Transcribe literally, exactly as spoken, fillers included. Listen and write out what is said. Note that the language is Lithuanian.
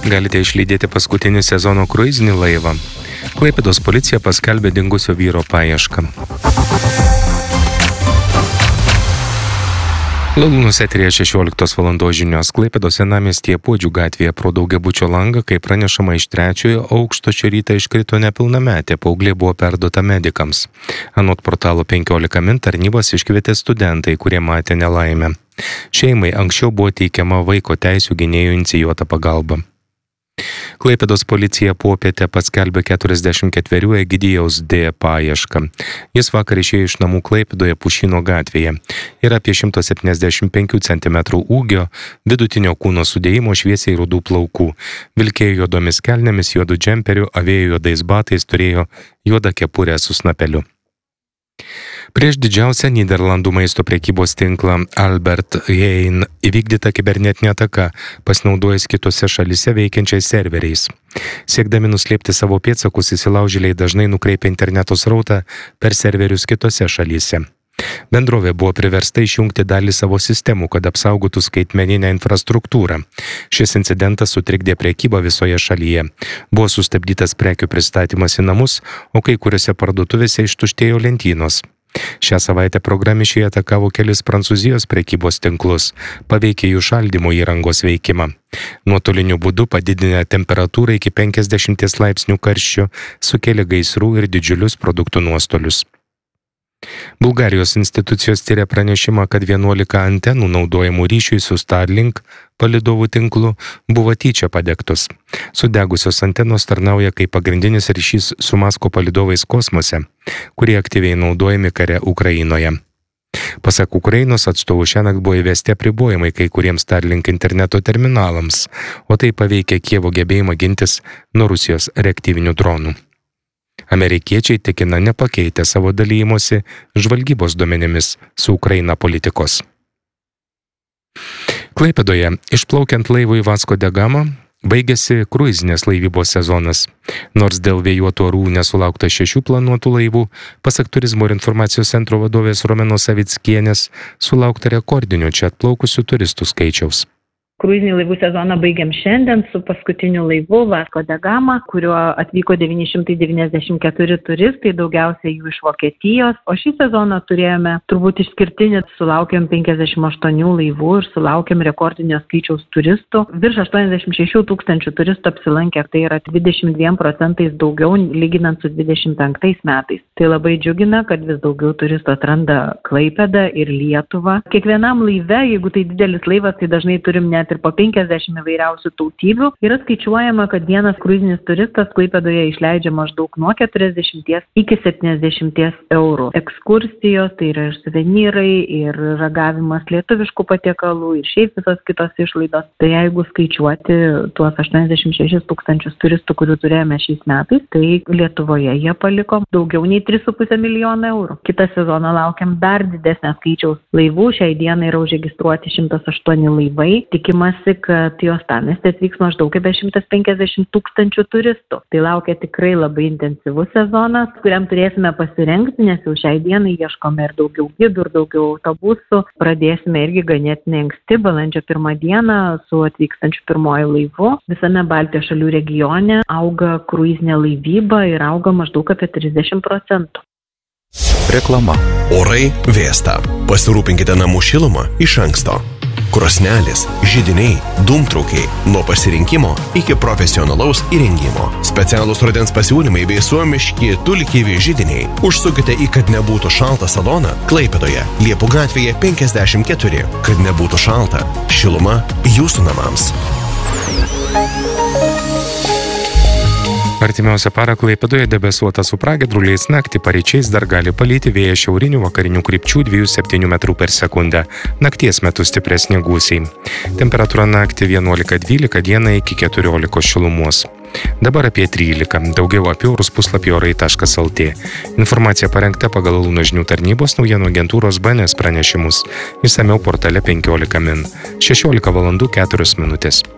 Galite išlydėti paskutinį sezono kruizinį laivą. Klaipėdos policija paskelbė dingusio vyro paiešką. Lalūnus eteryje šešioliktos valandos žinios. Klaipėdos senamiestyje Puodžių gatvėje pro daugiabučio langą, kaip pranešama, iš trečiojo aukšto šį rytą iškrito nepilnametė, paauglė buvo perduota medikams. Anot portalo penkiolika min tarnybos iškvietė studentai, kurie matė nelaimę. Šeimai anksčiau buvo teikiama vaiko teisių gynėjų inicijuota pagalba. Klaipėdos policija popietę paskelbė keturiasdešimt ketverių Egidijaus D. paiešką. Jis vakar išėjo iš namų Klaipėdoje Pušyno gatvėje. Yra apie šimto septyniasdešimt penkių centimetrų ūgio, vidutinio kūno sudėjimo, šviesiai rudų plaukų. Vilkėjo juodomis kelnėmis, juodų džemperiu, avėjo juodais batais, turėjo juodą kepurę su snapeliu. Prieš didžiausią Nyderlandų maisto prekybos tinklą Albert Heijn įvykdyta kibernetinė ataka, pasinaudojęs kitose šalyse veikiančiais serveriais. Siekdami nuslėpti savo pėdsakus, įsilaužėliai dažnai nukreipia interneto srautą per serverius kitose šalyse. Bendrovė buvo priversta išjungti dalį savo sistemų, kad apsaugotų skaitmeninę infrastruktūrą. Šis incidentas sutrikdė prekybą visoje šalyje. Buvo sustabdytas prekių pristatymas į namus, o kai kuriuose parduotuvėse ištuštėjo lentynos. Šią savaitę programišiai atakavo kelis Prancūzijos prekybos tinklus, paveikė jų šaldymo įrangos veikimą. Nuotoliniu būdu padidinę temperatūrą iki penkiasdešimties laipsnių karščio sukėlė gaisrų ir didžiulius produktų nuostolius. Bulgarijos institucijos tyria pranešimą, kad vienuolika antenų naudojamų ryšiui su Starlink palydovų tinklu buvo tyčia padegtos. Sudegusios antenos tarnauja kaip pagrindinis ryšys su Masko palydovais kosmose, kurie aktyviai naudojami kare Ukrainoje. Pasak Ukrainos atstovų, šiąnakt buvo įvesti apribojimai kai kuriems Starlink interneto terminalams, o tai paveikė Kijevo gebėjimą gintis nuo Rusijos reaktyvinių dronų. Amerikiečiai tikina nepakeitę savo dalymosi žvalgybos duomenimis su Ukraina politikos. Klaipėdoje, išplaukiant laivui Vasco da Gama, baigėsi kruizinės laivybos sezonas. Nors dėl vėjuotų orų nesulaukta šešių planuotų laivų, pasak Turizmo ir informacijos centro vadovės Romenos Savickienės, sulaukta rekordinio čia atplaukusių turistų skaičiaus. Kruizinį laivų sezoną baigiam šiandien su paskutiniu laivu Vasco da Gama, kuriuo atvyko devyni šimtai devyniasdešimt keturi turistai, daugiausiai jų iš Vokietijos. O šį sezoną turėjome turbūt išskirtinį, sulaukėm penkiasdešimt aštuonių laivų ir sulaukėm rekordinio skaičiaus turistų. Virš aštuoniasdešimt šešių tūkstančių turistų apsilankė, tai yra dvidešimt dviem procentais daugiau lyginant su dvidešimt penktais metais. Tai labai džiugina, kad vis daugiau turistų atranda Klaipėdą ir Lietuvą. Kiekvienam laive, jeigu tai didelis laivas, tai dažnai turim net ir po penkiasdešimt įvairiausių tautybių. Yra skaičiuojama, kad vienas kruizinis turistas Klaipėdoje išleidžia maždaug nuo keturiasdešimties iki septyniasdešimties eurų. Ekskursijos, tai yra ir suvenyrai, ir ragavimas lietuviškų patiekalų, ir šiaip visos kitos išlaidos. Tai jeigu skaičiuoti tuos aštuoniasdešimt šešis tūkstančius turistų, kurių turėjome šiais metais, tai Lietuvoje jie paliko daugiau nei tris su puse milijono eurų. Kitą sezoną laukiam dar didesnio skaičiaus laivų. Šiai dienai yra užregistruoti šimtas aštuoni laivai. Tikimasi, kad į uostamiestį atvyks maždaug apie šimtas penkiasdešimt tūkstančių turistų. Tai laukia tikrai labai intensyvus sezonas, kuriam turėsime pasirengti, nes jau šiai dienai ieškome ir daugiau gidų, ir daugiau autobusų. Pradėsime irgi ganėtinai anksti, balandžio pirmą dieną su atvykstančiu pirmoju laivu. Visame Baltijos šalių regione auga kruizinė laivyba ir auga maždaug apie trisdešimt procentų. Reklama. Orai vėsta. Pasirūpinkite namų šilumą iš anksto. Krosnelės, židiniai, dūmtraukiai, nuo pasirinkimo iki profesionalaus įrengimo. Specialūs rudens pasiūlymai bei suomiški tulkyvi židiniai. Užsukite į Kad nebūtų šalta saloną Klaipėdoje, Liepų gatvėje penkiasdešimt keturi. Kad nebūtų šalta, šiluma jūsų namams. Artimiausią parą Klaipėdoje debesuota su pragiedruliais, naktį paryčiais dar gali palyti vėjas šiaurinių vakarinių krypčių dviejų septynių metrų per sekundę. Nakties metu stipresni gūsiai. Temperatūra naktį vienuolika dvylika, dieną iki keturiolikos šilumos. Dabar apie trylika. Daugiau apie orus puslapį orai taškas lt. Informacija parengta pagal Lalūnų žinių tarnybos naujienų agentūros B N S pranešimus. Išsamiau portale penkiolika min. šešiolika valandų keturios minutės.